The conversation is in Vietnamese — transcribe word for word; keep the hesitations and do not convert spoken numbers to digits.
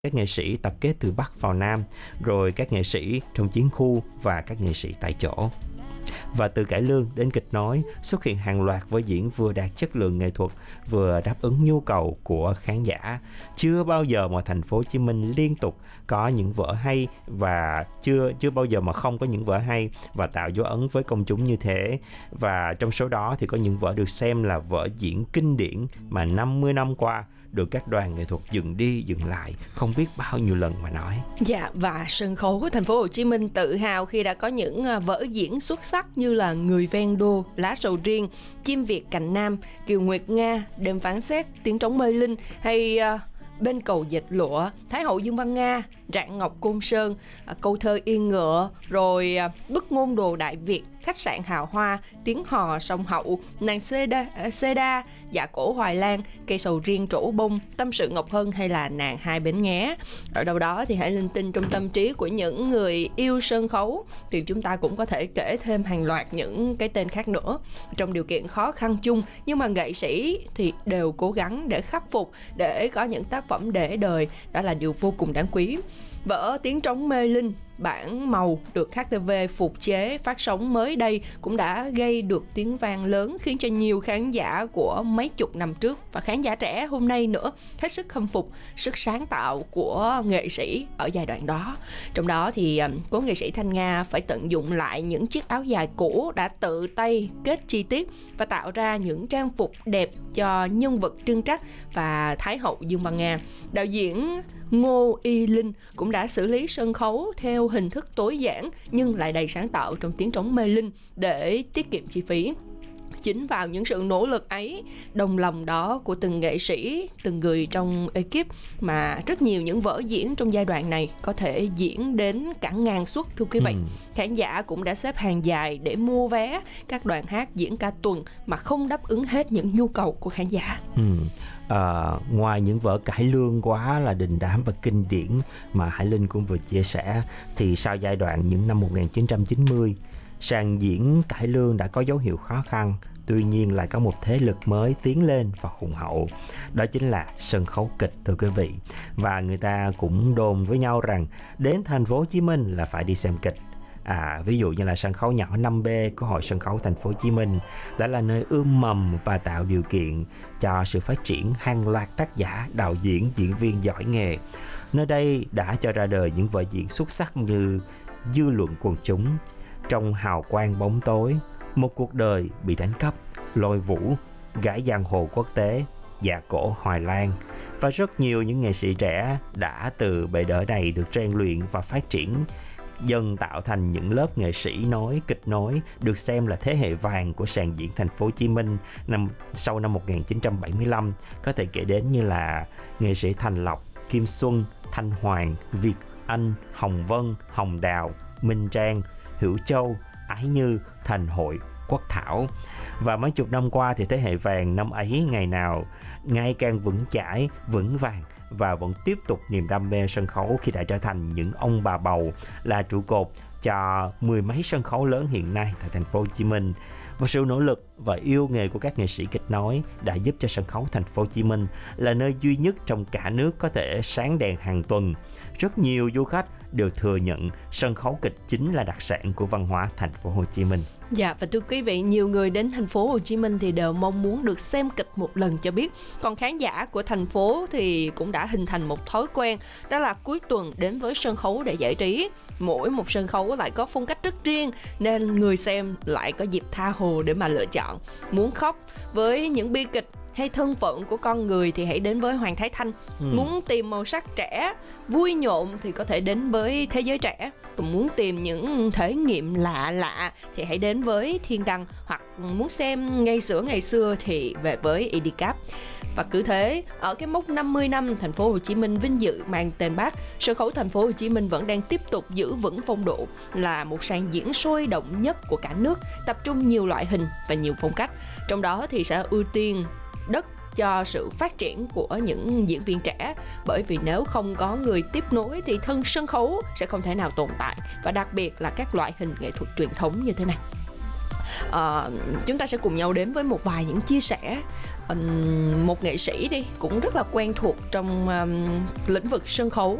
các nghệ sĩ tập kết từ Bắc vào Nam, rồi các nghệ sĩ trong chiến khu và các nghệ sĩ tại chỗ. Và từ cải lương đến kịch nói xuất hiện hàng loạt vở diễn vừa đạt chất lượng nghệ thuật, vừa đáp ứng nhu cầu của khán giả. Chưa bao giờ mà thành phố Hồ Chí Minh liên tục có những vở hay và chưa chưa bao giờ mà không có những vở hay và tạo dấu ấn với công chúng như thế. Và trong số đó thì có những vở được xem là vở diễn kinh điển mà năm mươi năm qua được các đoàn nghệ thuật dựng đi dựng lại không biết bao nhiêu lần mà nói. Dạ, và sân khấu của thành phố Hồ Chí Minh tự hào khi đã có những vở diễn xuất sắc như là Người ven đô, Lá sầu riêng, Chim Việt cành Nam, Kiều Nguyệt Nga, Đêm phán xét, Tiếng trống mê linh hay uh, Bên cầu dệt lụa, Thái hậu Dương Văn Nga, Rạng Ngọc Côn Sơn, Câu thơ Yên Ngựa, rồi Bức ngôn đồ Đại Việt, Khách sạn Hào Hoa, Tiếng hò Sông Hậu, Nàng Xê Đa, Xê Đa, Dạ cổ Hoài Lan, Cây sầu riêng trổ bông, Tâm sự Ngọc Hân hay là Nàng hai bến nghé. Ở đâu đó thì hãy linh tinh trong tâm trí của những người yêu sân khấu thì chúng ta cũng có thể kể thêm hàng loạt những cái tên khác nữa. Trong điều kiện khó khăn chung nhưng mà nghệ sĩ thì đều cố gắng để khắc phục, để có những tác phẩm để đời, đó là điều vô cùng đáng quý. Vở Tiếng trống mê linh bản màu được hát tê vê phục chế phát sóng mới đây cũng đã gây được tiếng vang lớn, khiến cho nhiều khán giả của mấy chục năm trước và khán giả trẻ hôm nay nữa hết sức khâm phục sức sáng tạo của nghệ sĩ ở giai đoạn đó. Trong đó thì cố nghệ sĩ Thanh Nga phải tận dụng lại những chiếc áo dài cũ đã tự tay kết chi tiết và tạo ra những trang phục đẹp cho nhân vật Trưng Trắc và Thái hậu Dương Văn Nga. Đạo diễn Ngô Y Linh cũng đã xử lý sân khấu theo hình thức tối giản nhưng lại đầy sáng tạo trong Tiếng trống mê linh để tiết kiệm chi phí. Chính vào những sự nỗ lực ấy, đồng lòng đó của từng nghệ sĩ, từng người trong ekip mà rất nhiều những vở diễn trong giai đoạn này có thể diễn đến cả ngàn suất, thưa quý vị. Ừ. Khán giả cũng đã xếp hàng dài để mua vé các đoàn hát diễn cả tuần mà không đáp ứng hết những nhu cầu của khán giả. Ừ. À, ngoài những vở cải lương quá là đình đám và kinh điển mà Hải Linh cũng vừa chia sẻ, thì sau giai đoạn những năm một nghìn chín trăm chín mươi, sàn diễn cải lương đã có dấu hiệu khó khăn. Tuy nhiên lại có một thế lực mới tiến lên và hùng hậu, đó chính là sân khấu kịch, thưa quý vị. Và người ta cũng đồn với nhau rằng đến thành phố Hồ Chí Minh là phải đi xem kịch. À, ví dụ như là sân khấu nhỏ năm B của Hội Sân khấu thành phố Hồ Chí Minh đã là nơi ươm mầm và tạo điều kiện cho sự phát triển hàng loạt tác giả, đạo diễn, diễn viên giỏi nghề. Nơi đây đã cho ra đời những vở diễn xuất sắc như Dư luận quần chúng, Trong hào quang bóng tối, Một cuộc đời bị đánh cắp, Lôi vũ, Gái giang hồ quốc tế, Dạ cổ Hoài Lan. Và rất nhiều những nghệ sĩ trẻ đã từ bệ đỡ này được rèn luyện và phát triển, dần tạo thành những lớp nghệ sĩ nói, kịch nói được xem là thế hệ vàng của sàn diễn thành phố Hồ Chí Minh năm sau năm một nghìn chín trăm bảy mươi lăm. Có thể kể đến như là nghệ sĩ Thành Lộc, Kim Xuân, Thanh Hoàng, Việt Anh, Hồng Vân, Hồng Đào, Minh Trang, Hữu Châu, Ái Như, Thành Hội, Quốc Thảo. Và mấy chục năm qua thì thế hệ vàng năm ấy ngày nào ngày càng vững chãi, vững vàng và vẫn tiếp tục niềm đam mê sân khấu khi đã trở thành những ông bà bầu là trụ cột cho mười mấy sân khấu lớn hiện nay tại thành phố Hồ Chí Minh. Và sự nỗ lực và yêu nghề của các nghệ sĩ kịch nói đã giúp cho sân khấu thành phố Hồ Chí Minh là nơi duy nhất trong cả nước có thể sáng đèn hàng tuần. Rất nhiều du khách đều thừa nhận sân khấu kịch chính là đặc sản của văn hóa thành phố Hồ Chí Minh. Dạ, và thưa quý vị, nhiều người đến thành phố Hồ Chí Minh thì đều mong muốn được xem kịch một lần cho biết. Còn khán giả của thành phố thì cũng đã hình thành một thói quen, đó là cuối tuần đến với sân khấu để giải trí. Mỗi một sân khấu lại có phong cách rất riêng nên người xem lại có dịp tha hồ để mà lựa chọn. Muốn khóc với những bi kịch hay thân phận của con người thì hãy đến với Hoàng Thái Thanh. Ừ. Muốn tìm màu sắc trẻ, vui nhộn thì có thể đến với Thế giới trẻ. Còn muốn tìm những thể nghiệm lạ lạ thì hãy đến với Thiên Đăng. Hoặc muốn xem ngày xưa ngày xưa thì về với i đê cáp. Và cứ thế, ở cái mốc năm mươi năm thành phố Hồ Chí Minh vinh dự mang tên Bác, sân khấu thành phố Hồ Chí Minh vẫn đang tiếp tục giữ vững phong độ là một sàn diễn sôi động nhất của cả nước, tập trung nhiều loại hình và nhiều phong cách. Trong đó thì sẽ ưu tiên đất cho sự phát triển của những diễn viên trẻ, bởi vì nếu không có người tiếp nối thì thân sân khấu sẽ không thể nào tồn tại, và đặc biệt là các loại hình nghệ thuật truyền thống như thế này. À, chúng ta sẽ cùng nhau đến với một vài những chia sẻ um, một nghệ sĩ đi cũng rất là quen thuộc trong um, lĩnh vực sân khấu